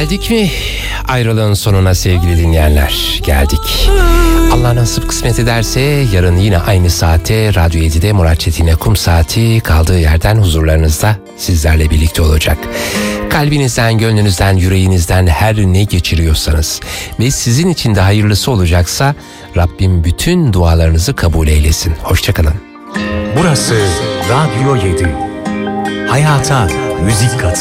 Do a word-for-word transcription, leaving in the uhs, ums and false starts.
Geldik mi ayrılığın sonuna sevgili dinleyenler? Geldik. Allah nasip kısmet ederse yarın yine aynı saate Radyo yedide Murat Çetin'le Kum Saati kaldığı yerden huzurlarınızda sizlerle birlikte olacak. Kalbinizden, gönlünüzden, yüreğinizden her ne geçiriyorsanız ve sizin için de hayırlısı olacaksa Rabbim bütün dualarınızı kabul eylesin. Hoşçakalın. Burası Radyo yedi. Hayata müzik kat.